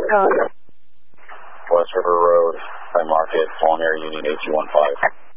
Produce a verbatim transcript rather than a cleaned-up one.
code. West River Road, High Market, Fallen Air Union eight two one five.